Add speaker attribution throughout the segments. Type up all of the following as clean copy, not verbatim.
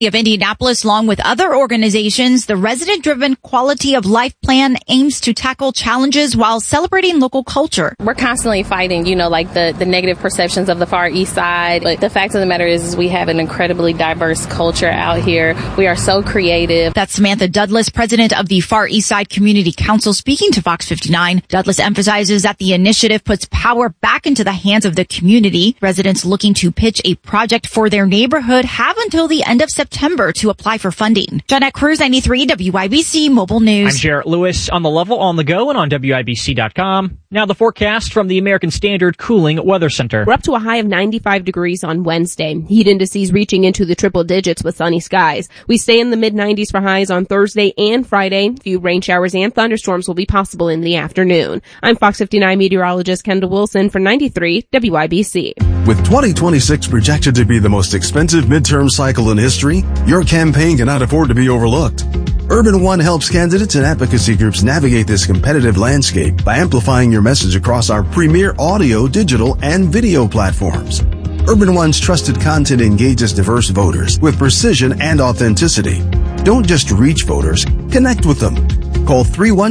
Speaker 1: Of Indianapolis, along with other organizations, the resident-driven Quality of Life Plan aims to tackle challenges while celebrating local culture.
Speaker 2: We're constantly fighting, like the negative perceptions of the Far East Side. But the fact of the matter is we have an incredibly diverse culture out here. We are so creative.
Speaker 1: That's Samantha Douglas, president of the Far East Side Community Council, speaking to Fox 59. Douglas emphasizes that the initiative puts power back into the hands of the community. Residents looking to pitch a project for their neighborhood have until the end of September to apply for funding. Jeanette Cruz, 93 WIBC Mobile News.
Speaker 3: I'm Jarrett Lewis on the level, on the go, and on WIBC.com. Now the forecast from the American Standard Cooling Weather Center.
Speaker 4: We're up to a high of 95 degrees on Wednesday. Heat indices reaching into the triple digits with sunny skies. We stay in the mid-90s for highs on Thursday and Friday. Few rain showers and thunderstorms will be possible in the afternoon. I'm Fox 59 meteorologist Kendall Wilson for 93 WIBC.
Speaker 5: With 2026 projected to be the most expensive midterm cycle in history, your campaign cannot afford to be overlooked. Urban One helps candidates and advocacy groups navigate this competitive landscape by amplifying your message across our premier audio, digital, and video platforms. Urban One's trusted content engages diverse voters with precision and authenticity. Don't just reach voters, connect with them. Call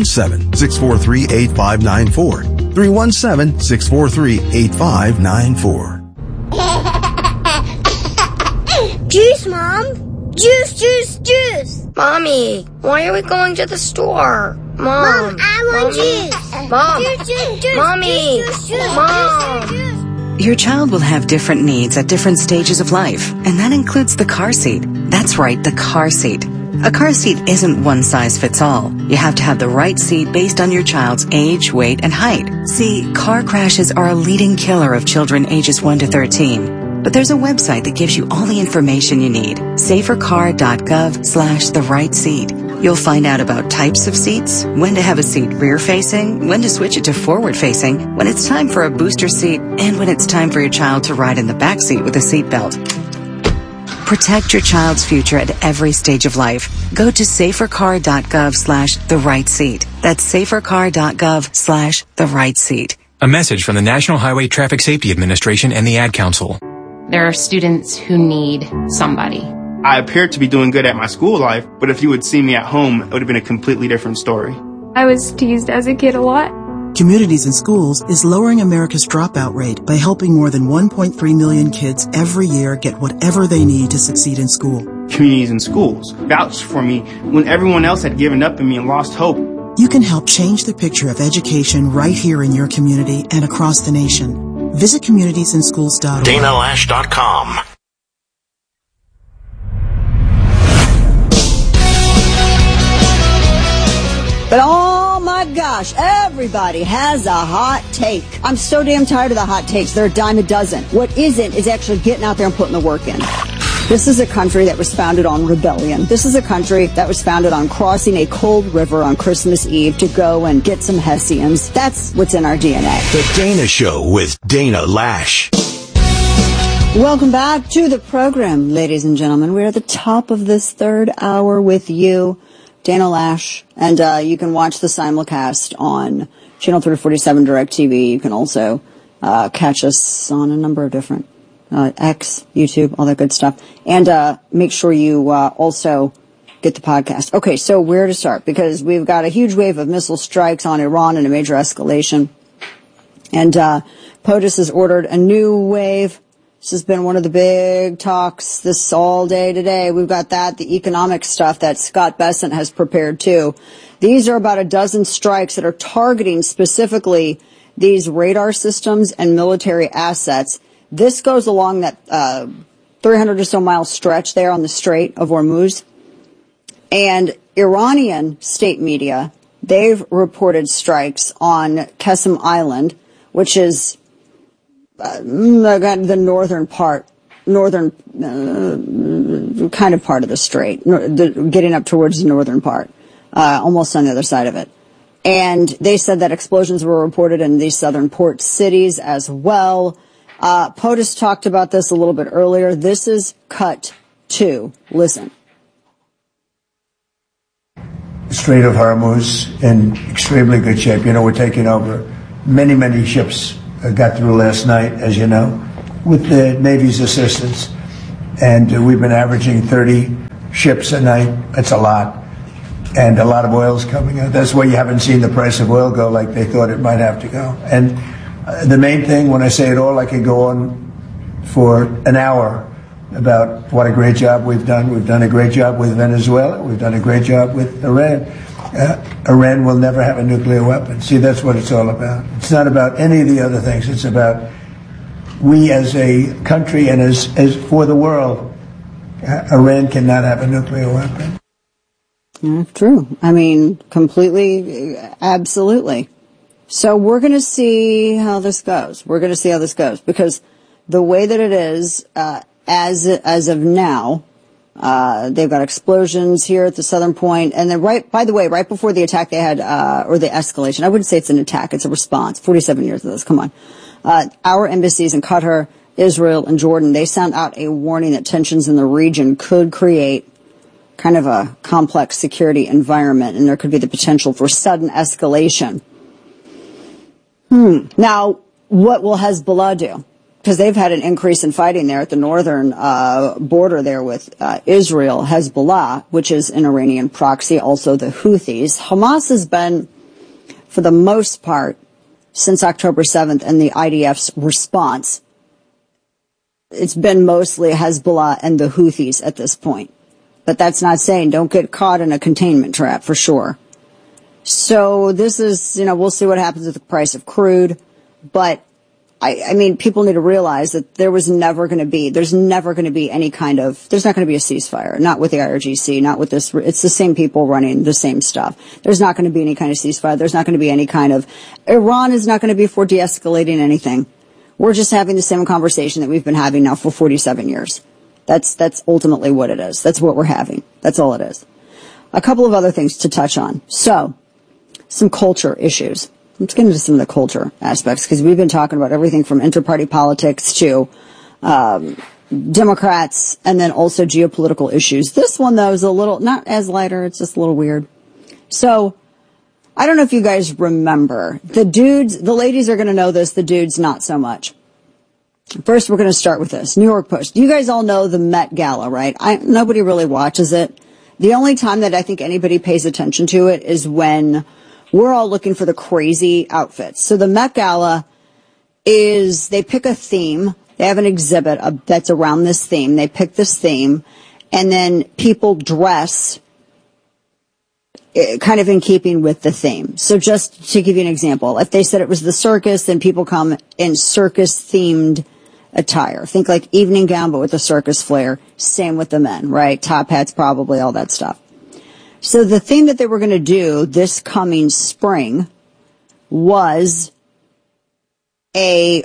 Speaker 5: 317-643-8594. 317-643-8594.
Speaker 6: Juice, Mom! Juice, juice, juice!
Speaker 7: Mommy, why are we going to the store?
Speaker 6: Mom, I want juice!
Speaker 7: Mom!
Speaker 6: Juice, juice, juice!
Speaker 7: Mommy!
Speaker 6: Juice, juice, juice!
Speaker 7: Mom!
Speaker 6: Juice, juice.
Speaker 8: Your child will have different needs at different stages of life, and that includes the car seat. That's right, the car seat. A car seat isn't one size fits all. You have to have the right seat based on your child's age, weight, and height. See, car crashes are a leading killer of children ages 1 to 13. But there's a website that gives you all the information you need. safercar.gov/the-right-seat. You'll find out about types of seats, when to have a seat rear-facing, when to switch it to forward-facing, when it's time for a booster seat, and when it's time for your child to ride in the back seat with a seatbelt. Protect your child's future at every stage of life. Go to safercar.gov/the-right-seat. That's safercar.gov/the-right-seat.
Speaker 9: A message from the National Highway Traffic Safety Administration and the Ad Council.
Speaker 10: There are students who need somebody.
Speaker 11: I appeared to be doing good at my school life, but if you would see me at home, it would have been a completely different story.
Speaker 12: I was teased as a kid a lot.
Speaker 13: Communities in Schools is lowering America's dropout rate by helping more than 1.3 million kids every year get whatever they need to succeed in school.
Speaker 11: Communities in Schools vouched for me when everyone else had given up on me and lost hope.
Speaker 13: You can help change the picture of education right here in your community and across the nation. Visit communitiesandschools.org.
Speaker 14: DanaLash.com.
Speaker 15: But oh my gosh, everybody has a hot take. I'm so damn tired of the hot takes. They're a dime a dozen. What isn't is actually getting out there and putting the work in. This is a country that was founded on rebellion. This is a country that was founded on crossing a cold river on Christmas Eve to go and get some Hessians. That's what's in our DNA.
Speaker 14: The Dana Show with Dana Lash.
Speaker 15: Welcome back to the program, ladies and gentlemen. We're at the top of this third hour with you, Dana Lash. And you can watch the simulcast on Channel 347 DirecTV. You can also catch us on a number of different X, YouTube, all that good stuff. And make sure you also get the podcast. Okay, so where to start? Because we've got a huge wave of missile strikes on Iran and a major escalation. And POTUS has ordered a new wave. This has been one of the big talks this all day today. We've got the economic stuff that Scott Bessent has prepared too. These are about a dozen strikes that are targeting specifically these radar systems and military assets. This goes along that 300 or so mile stretch there on the Strait of Hormuz. And Iranian state media, they've reported strikes on Qesem Island, which is the northern kind of part of the strait, getting up towards the northern part, almost on the other side of it. And they said that explosions were reported in these southern port cities as well. POTUS talked about this a little bit earlier. This is cut 2. Listen.
Speaker 16: Strait of Hormuz in extremely good shape. You know, we're taking over. Many ships got through last night, as you know, with the Navy's assistance. And we've been averaging 30 ships a night. That's a lot. And a lot of oil's coming out. That's why you haven't seen the price of oil go like they thought it might have to go. And the main thing, when I say it all, I could go on for an hour about what a great job we've done. We've done a great job with Venezuela. We've done a great job with Iran. Iran will never have a nuclear weapon. See, that's what it's all about. It's not about any of the other things. It's about we as a country and as for the world, Iran cannot have a nuclear weapon.
Speaker 15: True. I mean, completely, absolutely. So we're going to see how this goes. We're going to see how this goes because the way that it is, as of now, they've got explosions here at the southern point. And then by the way, right before the attack they had, or the escalation, I wouldn't say it's an attack, it's a response. 47 years of this, come on. Our embassies in Qatar, Israel, and Jordan, they sent out a warning that tensions in the region could create kind of a complex security environment, and there could be the potential for sudden escalation. Now, what will Hezbollah do? Because they've had an increase in fighting there at the northern border there with Israel, Hezbollah, which is an Iranian proxy, also the Houthis. Hamas has been, for the most part, since October 7th and the IDF's response, it's been mostly Hezbollah and the Houthis at this point. But that's not saying don't get caught in a containment trap, for sure. So this is, we'll see what happens with the price of crude. But, I mean, people need to realize that there's never going to be any kind of, there's not going to be a ceasefire. Not with the IRGC, not with this, it's the same people running the same stuff. There's not going to be any kind of ceasefire. There's not going to be any kind of, Iran is not going to be for de-escalating anything. We're just having the same conversation that we've been having now for 47 years. That's ultimately what it is. That's what we're having. That's all it is. A couple of other things to touch on. So, some culture issues. Let's get into some of the culture aspects because we've been talking about everything from inter-party politics to Democrats and then also geopolitical issues. This one, though, is a little, not as lighter. It's just a little weird. So, I don't know if you guys remember. The ladies are going to know this. The dudes, not so much. First, we're going to start with this. New York Post. You guys all know the Met Gala, right? Nobody really watches it. The only time that I think anybody pays attention to it is when we're all looking for the crazy outfits. So the Met Gala is, they pick a theme. They have an exhibit that's around this theme. They pick this theme, and then people dress kind of in keeping with the theme. So just to give you an example, if they said it was the circus, then people come in circus-themed attire. Think like evening gown, but with a circus flair. Same with the men, right? Top hats, probably, all that stuff. So the thing that they were going to do this coming spring was it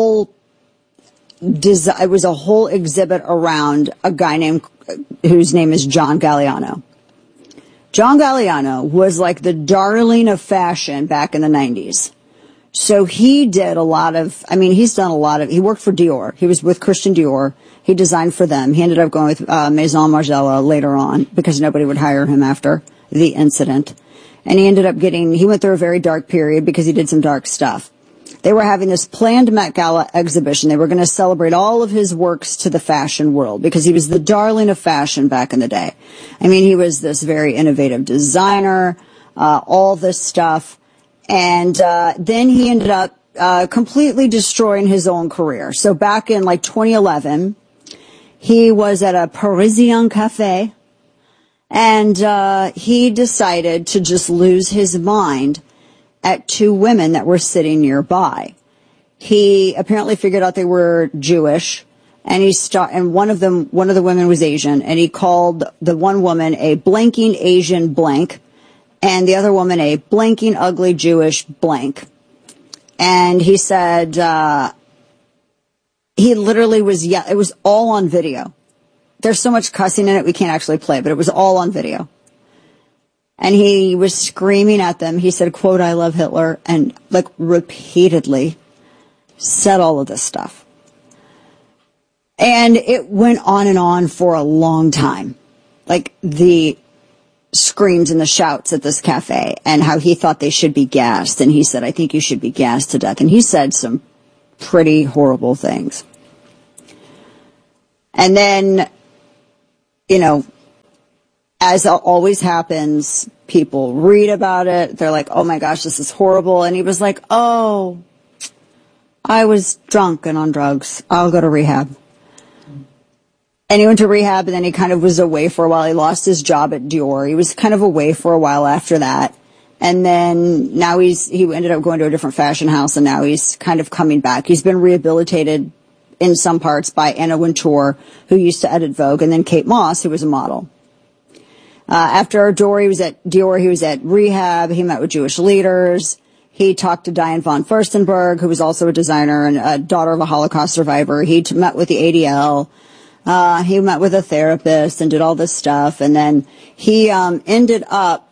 Speaker 15: was a whole exhibit around a guy whose name is John Galliano. John Galliano was like the darling of fashion back in the 90s. So he did he worked for Dior. He was with Christian Dior. He designed for them. He ended up going with Maison Margiela later on because nobody would hire him after the incident. And he went through a very dark period because he did some dark stuff. They were having this planned Met Gala exhibition. They were going to celebrate all of his works to the fashion world because he was the darling of fashion back in the day. I mean, he was this very innovative designer, all this stuff. And then he ended up completely destroying his own career. So back in 2011, he was at a Parisian cafe, and he decided to just lose his mind at two women that were sitting nearby. He apparently figured out they were Jewish, and one of the women was Asian, and he called the one woman a blanking Asian blank, and the other woman a blanking ugly Jewish blank. And he said, he literally it was all on video. There's so much cussing in it, we can't actually play, but it was all on video. And he was screaming at them. He said, quote, "I love Hitler," and repeatedly said all of this stuff. And it went on for a long time. The screams and the shouts at this cafe and how he thought they should be gassed. And he said, "I think you should be gassed to death." And he said some pretty horrible things. And then, you know, as always happens, people read about it. They're like, oh my gosh, this is horrible. And he was like, oh, I was drunk and on drugs. I'll go to rehab. And he went to rehab, and then he kind of was away for a while. He lost his job at Dior. He was kind of away for a while after that. And then now he ended up going to a different fashion house, and now he's kind of coming back. He's been rehabilitated in some parts by Anna Wintour, who used to edit Vogue, and then Kate Moss, who was a model. After Dior, he was at rehab. He met with Jewish leaders. He talked to Diane von Furstenberg, who was also a designer and a daughter of a Holocaust survivor. He met with the ADL. He met with a therapist and did all this stuff. And then he ended up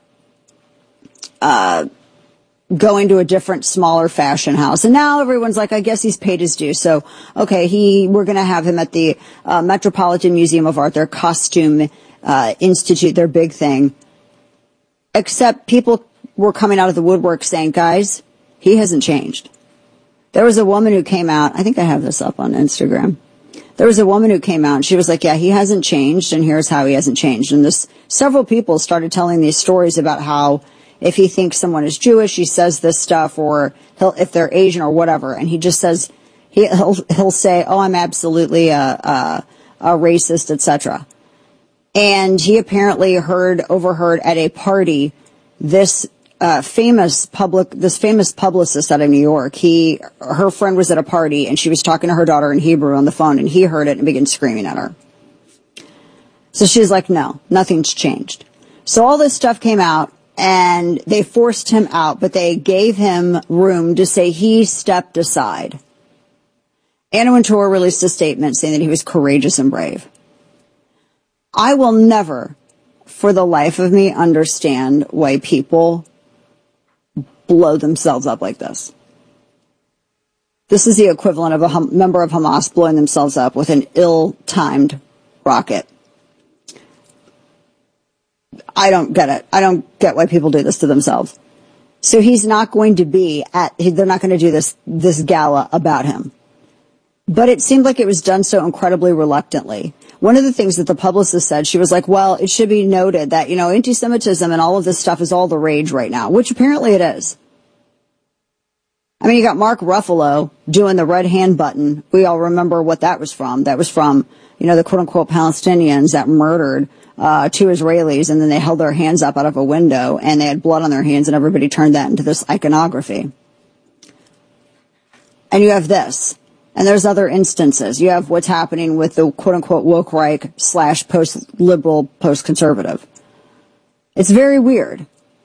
Speaker 15: going to a different, smaller fashion house. And now everyone's like, I guess he's paid his due. So, okay, we're going to have him at the Metropolitan Museum of Art, their costume institute, their big thing. Except people were coming out of the woodwork saying, guys, he hasn't changed. There was a woman who came out, I think I have this up on Instagram. There was a woman who came out and she was like, yeah, he hasn't changed, and here's how he hasn't changed. And several people started telling these stories about how if he thinks someone is Jewish, he says this stuff, or if they're Asian or whatever, and he just says, he'll say, oh, I'm absolutely a racist, etc. And he apparently overheard at a party this famous publicist out of New York. Her friend was at a party and she was talking to her daughter in Hebrew on the phone, and he heard it and began screaming at her. So she's like, no, nothing's changed. So all this stuff came out and they forced him out, but they gave him room to say he stepped aside. Anna Wintour released a statement saying that he was courageous and brave. I will never, for the life of me, understand why people blow themselves up like this. This is the equivalent of a member of Hamas blowing themselves up with an ill-timed rocket. I don't get it. I don't get why people do this to themselves. So he's not going to be they're not going to do this gala about him. But it seemed like it was done so incredibly reluctantly. One of the things that the publicist said, she was like, well, it should be noted that, anti-Semitism and all of this stuff is all the rage right now, which apparently it is. I mean, you got Mark Ruffalo doing the red hand button. We all remember what that was from. That was from, the quote-unquote Palestinians that murdered two Israelis, and then they held their hands up out of a window, and they had blood on their hands, and everybody turned that into this iconography. And you have this. And there's other instances. You have what's happening with the quote-unquote woke right / post-liberal, post-conservative. It's very weird.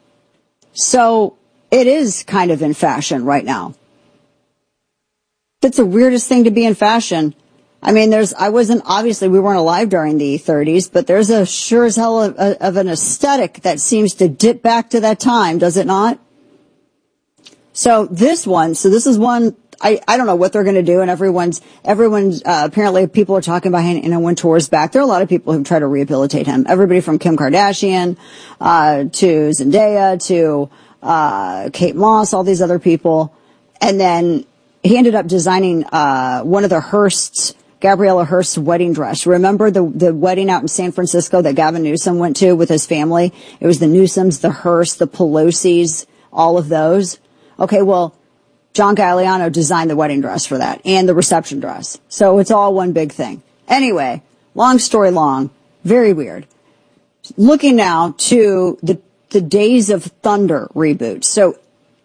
Speaker 15: So it is kind of in fashion right now. That's the weirdest thing to be in fashion. I mean, obviously we weren't alive during the 30s, but there's a sure as hell of an aesthetic that seems to dip back to that time, does it not? So this is one, I don't know what they're going to do, and everyone's apparently people are talking about Anna Wintour's back. There are a lot of people who try to rehabilitate him. Everybody from Kim Kardashian, to Zendaya, to, Kate Moss, all these other people. And then he ended up designing, one of the Gabriella Hearst's wedding dress. Remember the wedding out in San Francisco that Gavin Newsom went to with his family? It was the Newsoms, the Hearst, the Pelosi's, all of those. Okay, well, John Galliano designed the wedding dress for that and the reception dress. So it's all one big thing. Anyway, long story long, very weird. Looking now to the Days of Thunder reboot. So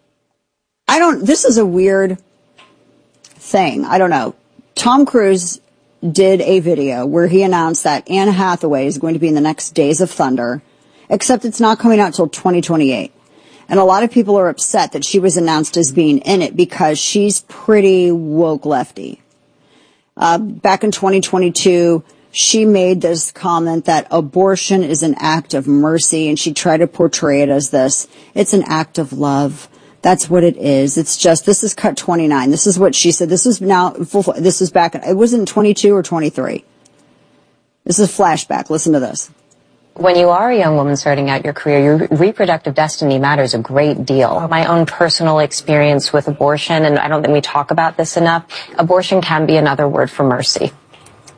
Speaker 15: this is a weird thing. I don't know. Tom Cruise did a video where he announced that Anne Hathaway is going to be in the next Days of Thunder, except it's not coming out till 2028. And a lot of people are upset that she was announced as being in it because she's pretty woke lefty. Back in 2022, she made this comment that abortion is an act of mercy, and she tried to portray it as this. It's an act of love. That's what it is. It's just, this is cut 29. This is what she said. This is back, it was in 22 or 23. This is flashback. Listen to this.
Speaker 17: When you are a young woman starting out your career, your reproductive destiny matters a great deal. My own personal experience with abortion, and I don't think we talk about this enough, abortion can be another word for mercy.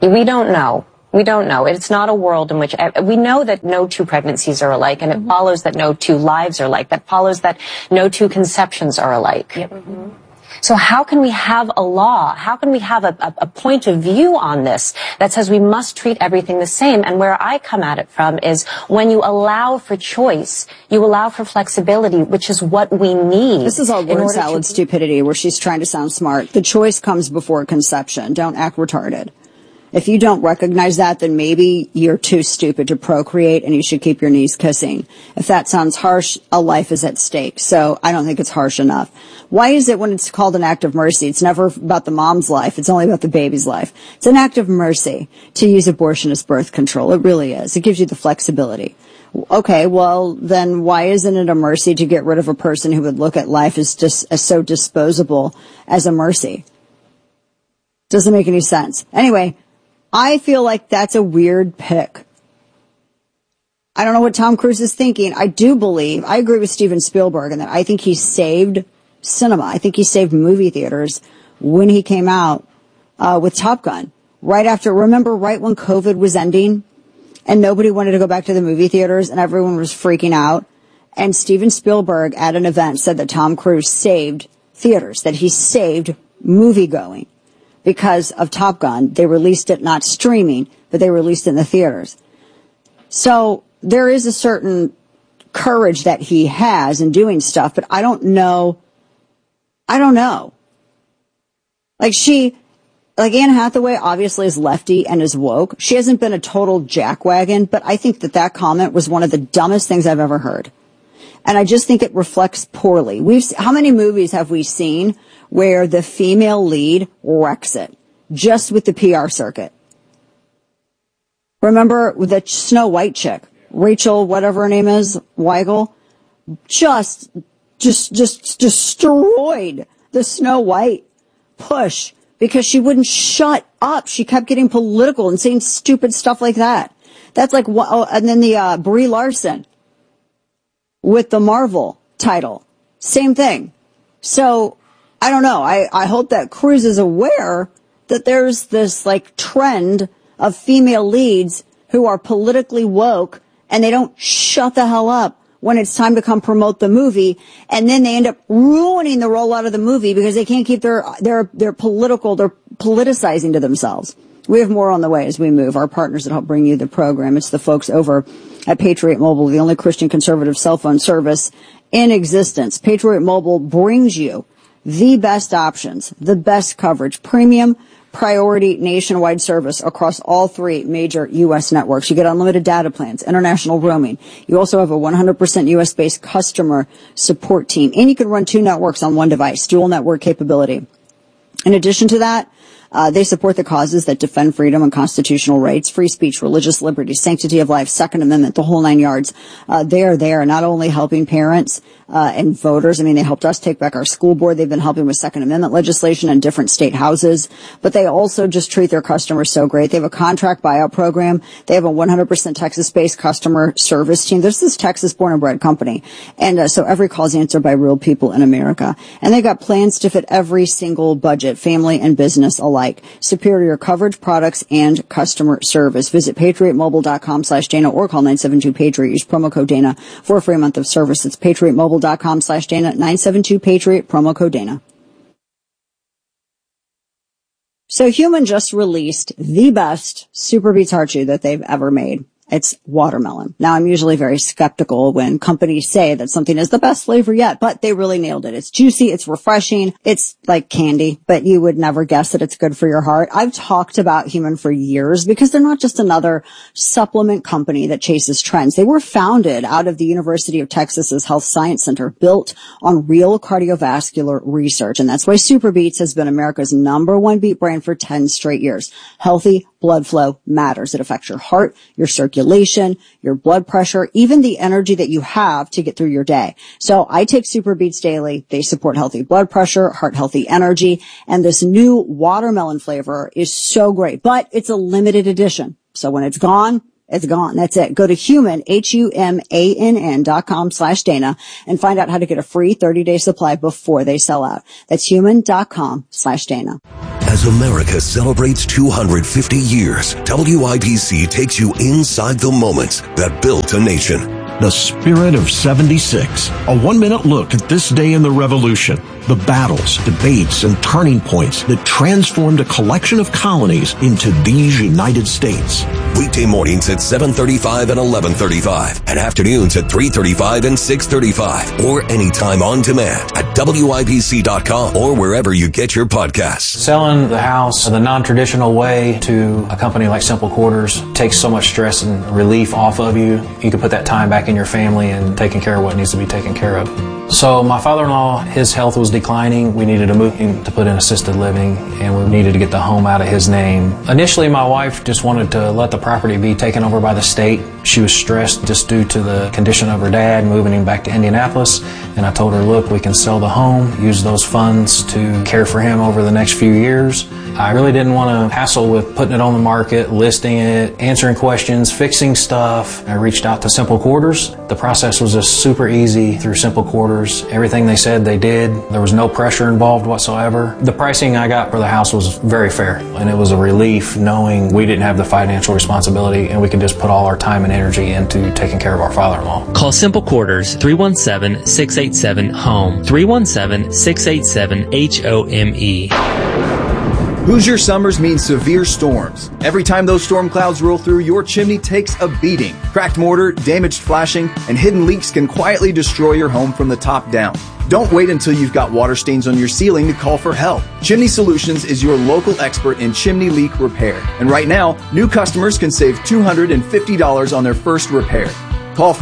Speaker 17: We don't know. We don't know. It's not a world in which we know that no two pregnancies are alike, and it follows that no two lives are alike. That follows that no two conceptions are alike. Yep. So how can we have a law? How can we have a point of view on this that says we must treat everything the same? And where I come at it from is when you allow for choice, you allow for flexibility, which is what we need.
Speaker 15: This is all word salad stupidity where she's trying to sound smart. The choice comes before conception. Don't act retarded. If you don't recognize that, then maybe you're too stupid to procreate and you should keep your knees kissing. If that sounds harsh, a life is at stake. So I don't think it's harsh enough. Why is it when it's called an act of mercy, it's never about the mom's life, it's only about the baby's life? It's an act of mercy to use abortion as birth control. It really is. It gives you the flexibility. Okay, well, then why isn't it a mercy to get rid of a person who would look at life as so disposable as a mercy? Doesn't make any sense. Anyway, I feel like that's a weird pick. I don't know what Tom Cruise is thinking. I agree with Steven Spielberg in that I think he saved cinema. I think he saved movie theaters when he came out with Top Gun. Right when COVID was ending and nobody wanted to go back to the movie theaters and everyone was freaking out. And Steven Spielberg at an event said that Tom Cruise saved theaters, that he saved movie going. Because of Top Gun, they released it not streaming, but they released it in the theaters. So there is a certain courage that he has in doing stuff, but I don't know. Like Anne Hathaway obviously is lefty and is woke. She hasn't been a total jackwagon, but I think that comment was one of the dumbest things I've ever heard. And I just think it reflects poorly. How many movies have we seen where the female lead wrecks it just with the PR circuit? Remember the Snow White chick, Rachel, whatever her name is, Weigel, just destroyed the Snow White push because she wouldn't shut up. She kept getting political and saying stupid stuff like that. That's like, and then the Brie Larson with the Marvel title, same thing. So I don't know. I hope that Cruise is aware that there's this trend of female leads who are politically woke and they don't shut the hell up when it's time to come promote the movie, and then they end up ruining the rollout of the movie because they can't keep they're politicizing to themselves. We have more on the way as we move. Our partners that help bring you the program. It's the folks over at Patriot Mobile, the only Christian conservative cell phone service in existence. Patriot Mobile brings you the best options, the best coverage, premium, priority nationwide service across all three major U.S. networks. You get unlimited data plans, international roaming. You also have a 100% U.S.-based customer support team. And you can run two networks on one device, dual network capability. In addition to that, they support the causes that defend freedom and constitutional rights, free speech, religious liberty, sanctity of life, Second Amendment, the whole nine yards. They are there not only helping parents and voters. I mean, they helped us take back our school board. They've been helping with Second Amendment legislation in different state houses. But they also just treat their customers so great. They have a contract buyout program. They have a 100% Texas-based customer service team. This is Texas-born and bred company. And so every call is answered by real people in America. And they've got plans to fit every single budget, family and business alike. Superior coverage, products, and customer service. Visit patriotmobile.com/Dana or call 972-PATRIOT. Use promo code Dana for a free month of service. It's patriotmobile.com/Dana, 972-PATRIOT, promo code Dana. So Human just released the best Super Beets Heart Chew that they've ever made. It's watermelon. Now, I'm usually very skeptical when companies say that something is the best flavor yet, but they really nailed it. It's juicy. It's refreshing. It's like candy, but you would never guess that it's good for your heart. I've talked about Human for years because they're not just another supplement company that chases trends. They were founded out of the University of Texas's Health Science Center, built on real cardiovascular research. And that's why Super Beets has been America's #1 beet brand for 10 straight years. Healthy blood flow matters. It affects your heart, your circulation, your blood pressure, even the energy that you have to get through your day. So I take Super Beets daily. They support healthy blood pressure, heart healthy energy, and this new watermelon flavor is so great, but it's a limited edition. So when it's gone, it's gone. That's it. Go to humann.com/Dana and find out how to get a free 30-day supply before they sell out. That's human.com/Dana.
Speaker 18: As America celebrates 250 years, WIBC takes you inside the moments that built a nation.
Speaker 19: The Spirit of 76. A 1-minute look at this day in the Revolution. The battles, debates, and turning points that transformed a collection of colonies into these United States.
Speaker 18: Weekday mornings at 7:35 and 11:35, and afternoons at 3:35 and 6:35, or anytime on demand at WIBC.com or wherever you get your podcasts.
Speaker 20: Selling the house the non-traditional way to a company like Simple Quarters takes so much stress and relief off of you. You can put that time back in your family and taking care of what needs to be taken care of. So my father-in-law, his health was declining. We needed to move him to put in assisted living, and we needed to get the home out of his name. Initially, my wife just wanted to let the property be taken over by the state. She was stressed just due to the condition of her dad, moving him back to Indianapolis. And I told her, look, we can sell the home, use those funds to care for him over the next few years. I really didn't want to hassle with putting it on the market, listing it, answering questions, fixing stuff. I reached out to Simple Quarters. The process was just super easy through Simple Quarters. Everything they said they did. There was no pressure involved whatsoever. The pricing I got for the house was very fair, and it was a relief knowing we didn't have the financial responsibility and we could just put all our time and energy into taking care of our father-in-law.
Speaker 21: Call Simple Quarters 317-687-HOME, 317-687-HOME.
Speaker 22: Hoosier summers mean severe storms. Every time those storm clouds roll through, your chimney takes a beating. Cracked mortar, damaged flashing, and hidden leaks can quietly destroy your home from the top down. Don't wait until you've got water stains on your ceiling to call for help. Chimney Solutions is your local expert in chimney leak repair. And right now, new customers can save $250 on their first repair. Call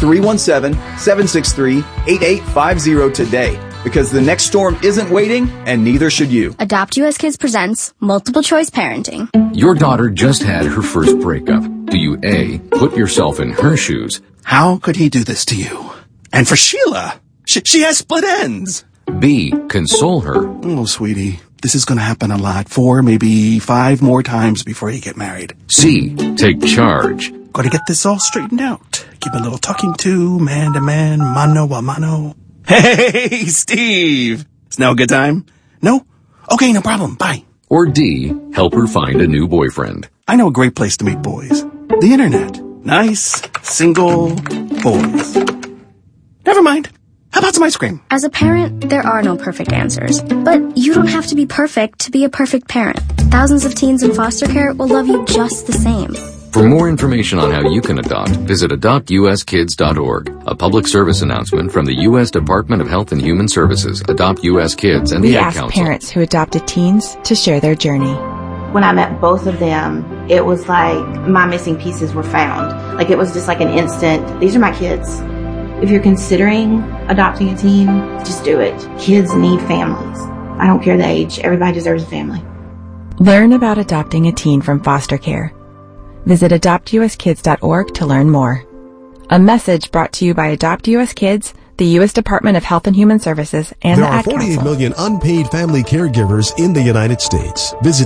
Speaker 22: 317-763-8850 today. Because the next storm isn't waiting, and neither should you.
Speaker 23: Adopt US Kids presents Multiple Choice Parenting.
Speaker 24: Your daughter just had her first breakup. Do you A, put yourself in her shoes?
Speaker 25: How could he do this to you? And for Sheila, she has split ends.
Speaker 24: B, console her.
Speaker 25: Oh, sweetie, this is going to happen a lot. 4, maybe 5 more times before you get married.
Speaker 24: C, take charge.
Speaker 25: Got to get this all straightened out. Give a little talking to, man to man, mano a mano. Hey, Steve! Is now a good time? No? Okay, no problem. Bye.
Speaker 24: Or D, help her find a new boyfriend.
Speaker 25: I know a great place to meet boys. The internet. Nice, single boys. Never mind. How about some ice cream?
Speaker 23: As a parent, there are no perfect answers. But you don't have to be perfect to be a perfect parent. Thousands of teens in foster care will love you just the same.
Speaker 24: For more information on how you can adopt, visit adoptuskids.org. A public service announcement from the U.S. Department of Health and Human Services, Adopt U.S. Kids, and the Ad Council.
Speaker 26: We asked parents who adopted teens to share their journey.
Speaker 27: When I met both of them, it was like my missing pieces were found. Like it was just like an instant, these are my kids. If you're considering adopting a teen, just do it. Kids need families. I don't care the age. Everybody deserves a family.
Speaker 26: Learn about adopting a teen from foster care. Visit adoptuskids.org to learn more. A message brought to you by Adopt U.S. Kids, the U.S. Department of Health and Human Services, and the Ad Council.
Speaker 28: There are 48 million unpaid family caregivers in the United States. Visit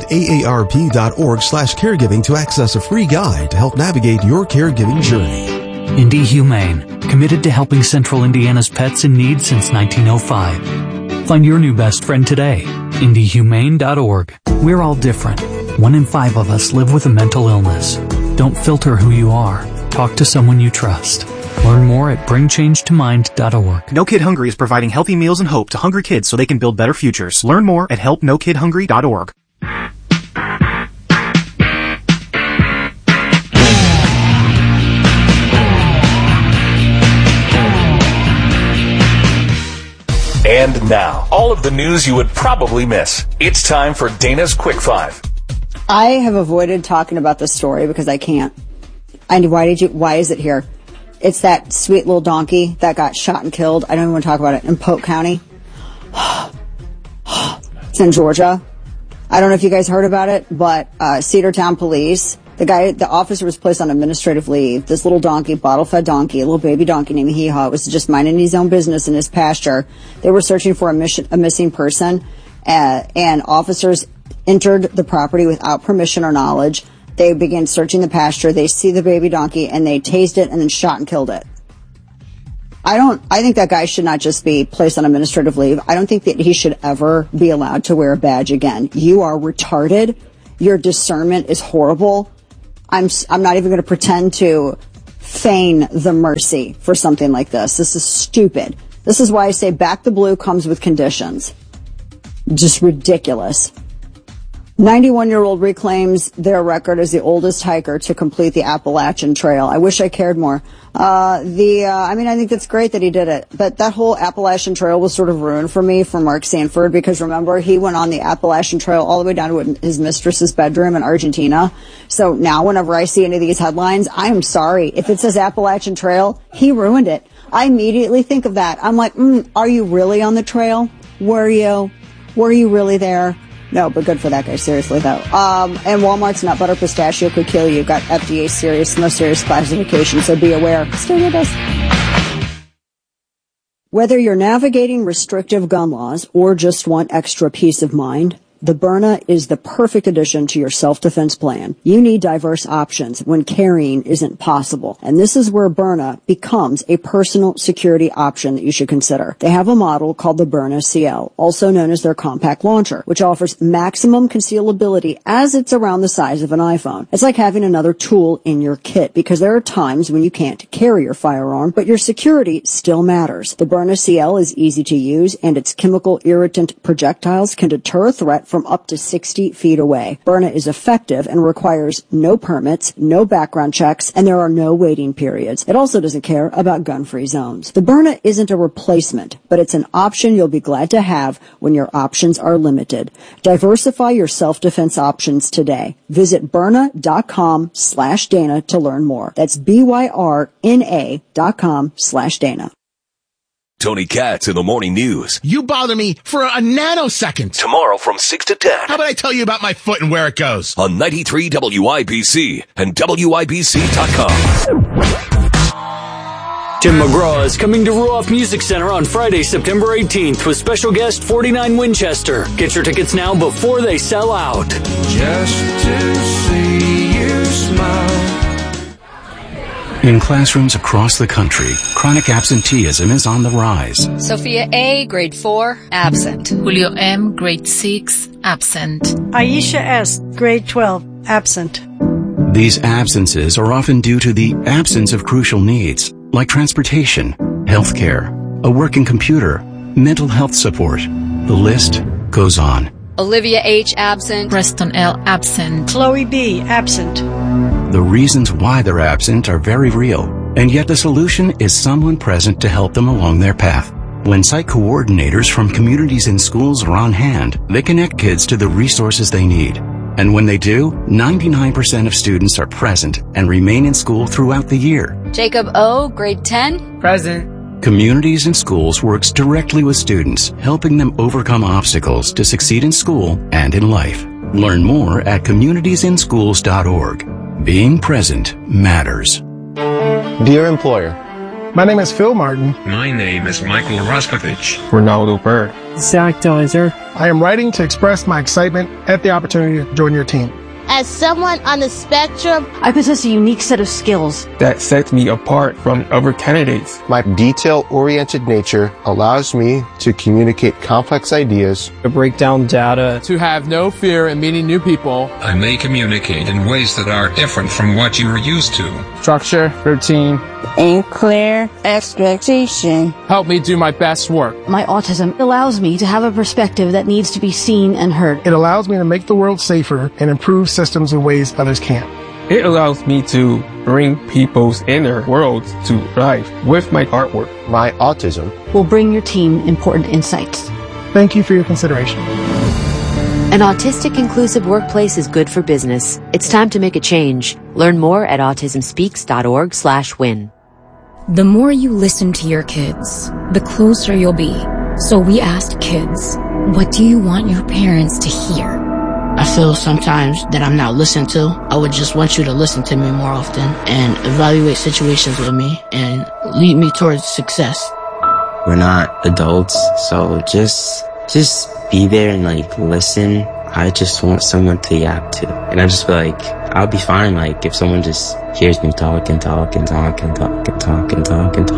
Speaker 28: aarp.org/caregiving to access a free guide to help navigate your caregiving journey.
Speaker 29: Indie Humane, committed to helping Central Indiana's pets in need since 1905. Find your new best friend today. IndieHumane.org. We're all different. 1 in 5 of us live with a mental illness. Don't filter who you are. Talk to someone you trust. Learn more at bringchangetomind.org.
Speaker 30: No Kid Hungry is providing healthy meals and hope to hungry kids so they can build better futures. Learn more at helpnokidhungry.org.
Speaker 14: And now, all of the news you would probably miss. It's time for Dana's Quick 5.
Speaker 15: I have avoided talking about this story because I can't. Why is it here? It's that sweet little donkey that got shot and killed. I don't even want to talk about it. In Polk County. It's in Georgia. I don't know if you guys heard about it, but Cedartown Police, the officer was placed on administrative leave. This little donkey, bottle-fed donkey, a little baby donkey named Hee Haw, was just minding his own business in his pasture. They were searching for a missing person, and officers entered the property without permission or knowledge. They began searching the pasture. They see the baby donkey, and they tased it and then shot and killed it. I think that guy should not just be placed on administrative leave. I don't think that he should ever be allowed to wear a badge again. You are retarded. Your discernment is horrible. I'm not even going to pretend to feign the mercy for something like this. This is stupid. This is why I say back the blue comes with conditions. Just ridiculous. 91-year-old reclaims their record as the oldest hiker to complete the Appalachian Trail. I wish I cared more. I think that's great that he did it. But that whole Appalachian Trail was sort of ruined for me for Mark Sanford, because remember, he went on the Appalachian Trail all the way down to his mistress's bedroom in Argentina. So now whenever I see any of these headlines, I am sorry. If it says Appalachian Trail, he ruined it. I immediately think of that. I'm like, are you really on the trail? Were you? Were you really there? No, but good for that guy, seriously, though. And Walmart's nut butter pistachio could kill you. Got FDA most serious classification, so be aware. Stay with us. Whether you're navigating restrictive gun laws or just want extra peace of mind, the Byrna is the perfect addition to your self-defense plan. You need diverse options when carrying isn't possible. And this is where Byrna becomes a personal security option that you should consider. They have a model called the Byrna CL, also known as their compact launcher, which offers maximum concealability as it's around the size of an iPhone. It's like having another tool in your kit, because there are times when you can't carry your firearm, but your security still matters. The Byrna CL is easy to use, and its chemical irritant projectiles can deter a threat from up to 60 feet away. Byrna is effective and requires no permits, no background checks, and there are no waiting periods. It also doesn't care about gun-free zones. The Byrna isn't a replacement, but it's an option you'll be glad to have when your options are limited. Diversify your self-defense options today. Visit Byrna.com/Dana to learn more. That's BYRNA.com/Dana.
Speaker 18: Tony Katz in the Morning News.
Speaker 25: You bother me for a nanosecond.
Speaker 18: Tomorrow from 6 to 10.
Speaker 25: How about I tell you about my foot and where it goes?
Speaker 18: On 93 WIBC and WIBC.com.
Speaker 1: Tim McGraw is coming to Ruoff Music Center on Friday, September 18th with special guest 49 Winchester. Get your tickets now before they sell out.
Speaker 2: Just to see you smile.
Speaker 3: In classrooms across the country, chronic absenteeism is on the rise.
Speaker 4: Sophia A., grade 4, absent.
Speaker 5: Julio M., grade 6, absent.
Speaker 6: Aisha S., grade 12, absent.
Speaker 3: These absences are often due to the absence of crucial needs, like transportation, healthcare, a working computer, mental health support. The list goes on.
Speaker 4: Olivia H., absent.
Speaker 5: Preston L., absent.
Speaker 6: Chloe B., absent.
Speaker 3: The reasons why they're absent are very real, and yet the solution is someone present to help them along their path. When site coordinators from communities and schools are on hand, they connect kids to the resources they need. And when they do, 99% of students are present and remain in school throughout the year.
Speaker 4: Jacob O., grade 10,
Speaker 7: present.
Speaker 3: Communities and Schools works directly with students, helping them overcome obstacles to succeed in school and in life. Learn more at communitiesinschools.org. Being present matters.
Speaker 8: Dear employer,
Speaker 9: my name is Phil Martin.
Speaker 10: My name is Michael Roskovich.
Speaker 8: Ronaldo Bird.
Speaker 9: Zach Deiser. I am writing to express my excitement at the opportunity to join your team.
Speaker 31: As someone on the spectrum,
Speaker 32: I possess a unique set of skills
Speaker 8: that sets me apart from other candidates.
Speaker 9: My detail-oriented nature allows me to communicate complex ideas,
Speaker 8: to break down data,
Speaker 9: to have no fear in meeting new people.
Speaker 10: I may communicate in ways that are different from what you are used to.
Speaker 9: Structure, routine,
Speaker 31: and clear expectation
Speaker 9: help me do my best work.
Speaker 32: My autism allows me to have a perspective that needs to be seen and heard.
Speaker 9: It allows me to make the world safer and improve systems in ways others can't.
Speaker 8: It allows me to bring people's inner worlds to life with my artwork.
Speaker 9: My autism
Speaker 32: will bring your team important insights.
Speaker 9: Thank you for your consideration.
Speaker 33: An autistic inclusive workplace is good for business. It's time to make a change. Learn more at autismspeaks.org/win.
Speaker 34: The more you listen to your kids, the closer you'll be. So we asked kids, what do you want your parents to hear?
Speaker 35: I feel sometimes that I'm not listened to. I would just want you to listen to me more often and evaluate situations with me and lead me towards success.
Speaker 36: We're not adults, so just be there and listen. I just want someone to yap to. And I just feel like I'll be fine if someone just hears me talk and talk and talk and talk and talk and talk and talk.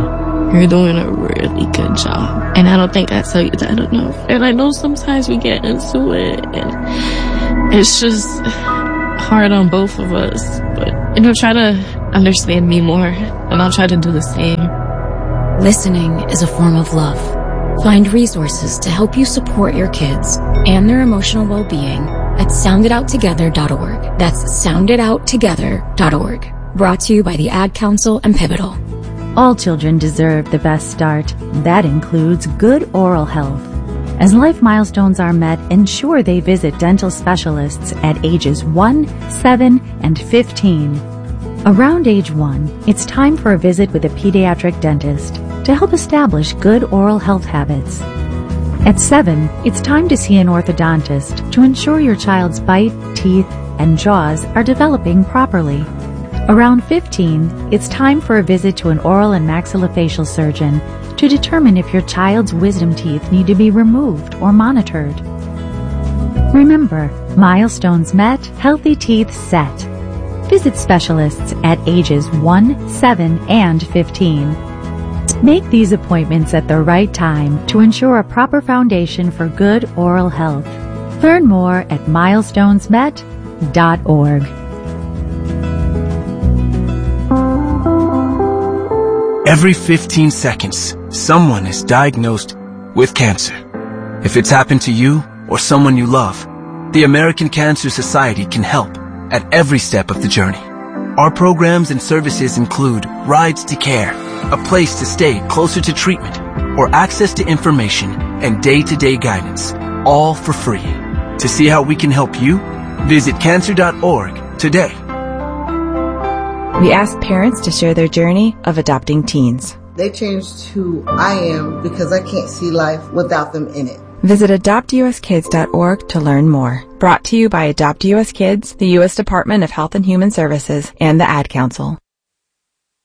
Speaker 35: You're doing a really good job. And I don't think I tell you that enough. And I know sometimes we get into it and it's just hard on both of us. But, try to understand me more and I'll try to do the same.
Speaker 34: Listening is a form of love. Find resources to help you support your kids and their emotional well-being at sounditouttogether.org. That's sounditouttogether.org. Brought to you by the Ad Council and Pivotal.
Speaker 7: All children deserve the best start. That includes good oral health. As life milestones are met, ensure they visit dental specialists at ages 1, 7, and 15. Around age 1, it's time for a visit with a pediatric dentist to help establish good oral health habits. At 7, it's time to see an orthodontist to ensure your child's bite, teeth, and jaws are developing properly. Around 15, it's time for a visit to an oral and maxillofacial surgeon to determine if your child's wisdom teeth need to be removed or monitored. Remember, milestones met, healthy teeth set. Visit specialists at ages 1, 7, and 15. Make these appointments at the right time to ensure a proper foundation for good oral health. Learn more at milestonesmet.org.
Speaker 25: Every 15 seconds, someone is diagnosed with cancer. If it's happened to you or someone you love, the American Cancer Society can help at every step of the journey. Our programs and services include rides to care, a place to stay closer to treatment, or access to information and day-to-day guidance, all for free. To see how we can help you, visit cancer.org today.
Speaker 11: We ask parents to share their journey of adopting teens.
Speaker 12: They changed who I am because I can't see life without them in it.
Speaker 11: Visit AdoptUSKids.org to learn more. Brought to you by Adopt US Kids, the U.S. Department of Health and Human Services, and the Ad Council.